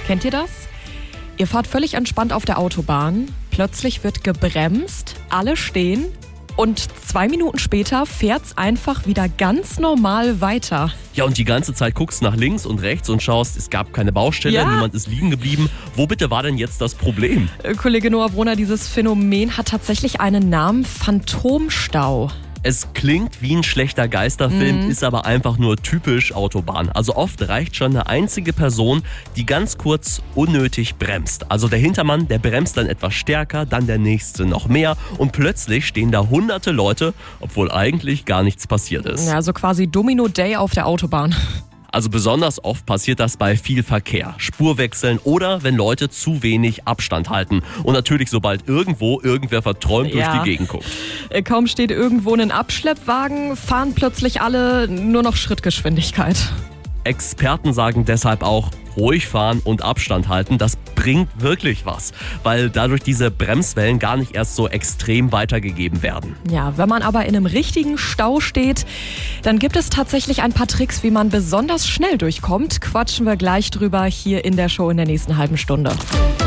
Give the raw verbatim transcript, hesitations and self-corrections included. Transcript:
Kennt ihr das? Ihr fahrt völlig entspannt auf der Autobahn, plötzlich wird gebremst, alle stehen und zwei Minuten später fährt's einfach wieder ganz normal weiter. Ja, und die ganze Zeit guckst nach links und rechts und schaust, es gab keine Baustelle, Ja. niemand ist liegen geblieben. Wo bitte war denn jetzt das Problem? Äh, Kollege Noah Brunner, dieses Phänomen hat tatsächlich einen Namen: Phantomstau. Es klingt wie ein schlechter Geisterfilm, Mhm. ist aber einfach nur typisch Autobahn. Also oft reicht schon eine einzige Person, die ganz kurz unnötig bremst. Also der Hintermann, der bremst dann etwas stärker, dann der nächste noch mehr und plötzlich stehen da hunderte Leute, obwohl eigentlich gar nichts passiert ist. Ja, also quasi Domino Day auf der Autobahn. Also besonders oft passiert das bei viel Verkehr, Spurwechseln oder wenn Leute zu wenig Abstand halten. Und natürlich, sobald irgendwo irgendwer verträumt Ja. durch die Gegend guckt. Äh, Kaum steht irgendwo ein Abschleppwagen, fahren plötzlich alle nur noch Schrittgeschwindigkeit. Experten sagen deshalb auch, ruhig fahren und Abstand halten, das bringt wirklich was, weil dadurch diese Bremswellen gar nicht erst so extrem weitergegeben werden. Ja, wenn man aber in einem richtigen Stau steht, dann gibt es tatsächlich ein paar Tricks, wie man besonders schnell durchkommt. Quatschen wir gleich drüber hier in der Show in der nächsten halben Stunde.